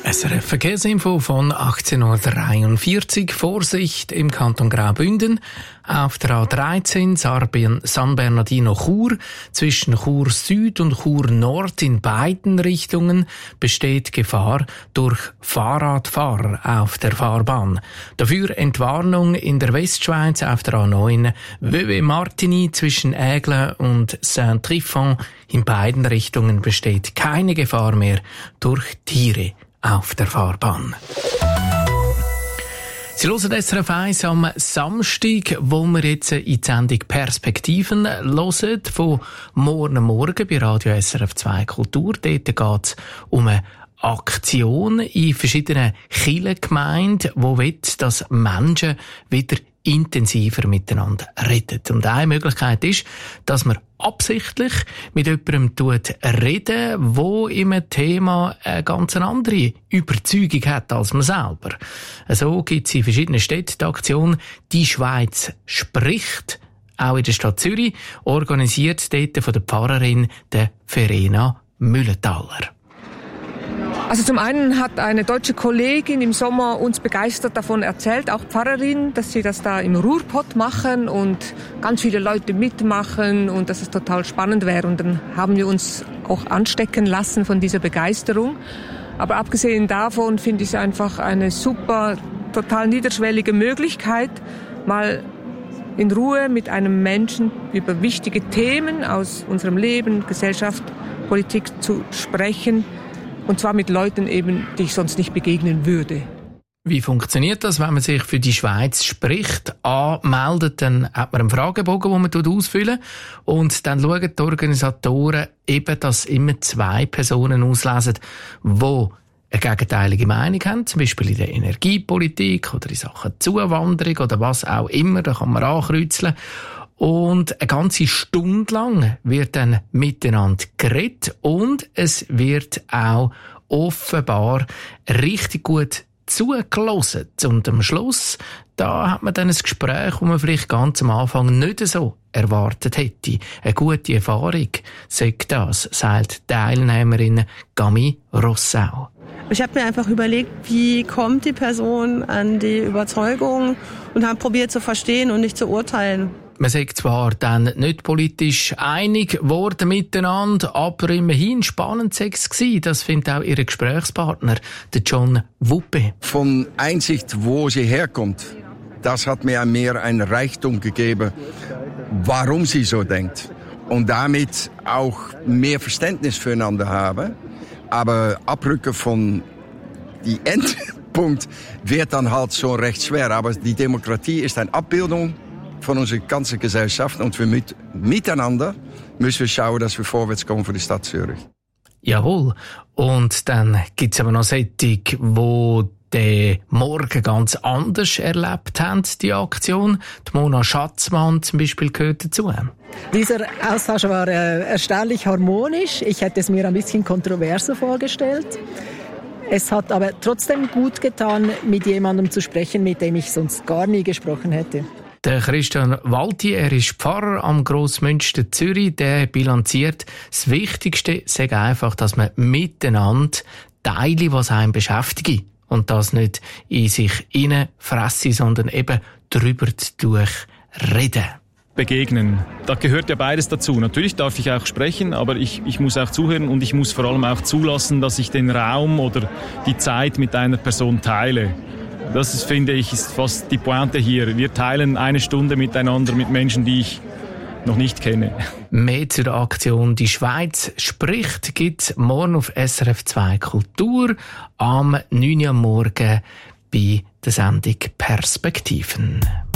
SRF Verkehrsinfo von 18.43 Uhr. Vorsicht im Kanton Graubünden. Auf der A13 San Bernardino-Chur zwischen Chur Süd und Chur Nord in beiden Richtungen besteht Gefahr durch Fahrradfahrer auf der Fahrbahn. Dafür Entwarnung in der Westschweiz auf der A9 Vevey-Martigny zwischen Aigle und Saint-Trifon. In beiden Richtungen besteht keine Gefahr mehr durch Tiere auf der Fahrbahn. Sie hören SRF 1 am Samstag, wo wir jetzt in die Sendung Perspektiven hören, von morgen bei Radio SRF 2 Kultur. Dort geht es um eine Aktion in verschiedenen Kirchengemeinden, die will, dass Menschen wieder intensiver miteinander reden. Und eine Möglichkeit ist, dass man absichtlich mit jemandem reden, wo in einem Thema eine ganz andere Überzeugung hat als man selber. So gibt es in verschiedenen Städten die Aktion «Die Schweiz spricht», auch in der Stadt Zürich, organisiert dort von der Pfarrerin der Verena Müllenthaler. Also zum einen hat eine deutsche Kollegin im Sommer uns begeistert davon erzählt, auch Pfarrerin, dass sie das da im Ruhrpott machen und ganz viele Leute mitmachen und dass es total spannend wäre. Und dann haben wir uns auch anstecken lassen von dieser Begeisterung. Aber abgesehen davon finde ich es einfach eine super, total niederschwellige Möglichkeit, mal in Ruhe mit einem Menschen über wichtige Themen aus unserem Leben, Gesellschaft, Politik zu sprechen. Und zwar mit Leuten eben, die ich sonst nicht begegnen würde. Wie funktioniert das, wenn man sich für die Schweiz spricht, anmeldet? Dann hat man einen Fragebogen, den man ausfüllen und dann schauen die Organisatoren eben, dass immer 2 Personen auslesen, die eine gegenteilige Meinung haben, zum Beispiel in der Energiepolitik oder in Sachen Zuwanderung oder was auch immer, da kann man ankreuzeln. Und eine ganze Stunde lang wird dann miteinander geredet und es wird auch offenbar richtig gut zugelassen. Und am Schluss, da hat man dann ein Gespräch, das man vielleicht ganz am Anfang nicht so erwartet hätte. Eine gute Erfahrung, sagt das, sagt die Teilnehmerin Gami Rossau. Ich habe mir einfach überlegt, wie kommt die Person an die Überzeugung und habe probiert zu verstehen und nicht zu urteilen. Man sagt zwar dann nicht politisch einig worden miteinander, aber immerhin spannend sei es gewesen. Das findet auch ihr Gesprächspartner, der John Wuppe. Von Einsicht, wo sie herkommt, das hat mir mehr ein Reichtum gegeben, warum sie so denkt. Und damit auch mehr Verständnis füreinander haben. Aber abrücken von die Endpunkt wird dann halt so recht schwer. Aber die Demokratie ist eine Abbildung von unserer ganzen Gesellschaft und wir miteinander müssen wir schauen, dass wir vorwärts kommen für die Stadt Zürich. Jawohl. Und dann gibt es aber noch solche, die den Morgen ganz anders erlebt haben, die Aktion. Die Mona Schatzmann zum Beispiel gehört dazu. Dieser Austausch war erstaunlich harmonisch. Ich hätte es mir ein bisschen kontroverser vorgestellt. Es hat aber trotzdem gut getan, mit jemandem zu sprechen, mit dem ich sonst gar nie gesprochen hätte. Der Christian Walti, er ist Pfarrer am Grossmünster Zürich, der bilanziert, das Wichtigste sei einfach, dass man miteinander teile, was einen beschäftigt. Und das nicht in sich hineinfressen, sondern eben drüber durchreden. Begegnen. Da gehört ja beides dazu. Natürlich darf ich auch sprechen, aber ich muss auch zuhören und ich muss vor allem auch zulassen, dass ich den Raum oder die Zeit mit einer Person teile. Das ist, finde ich, ist fast die Pointe hier. Wir teilen eine Stunde miteinander mit Menschen, die ich noch nicht kenne. Mehr zur Aktion «Die Schweiz spricht» gibt's morgen auf SRF 2 Kultur am 9 Uhr am Morgen bei der Sendung Perspektiven.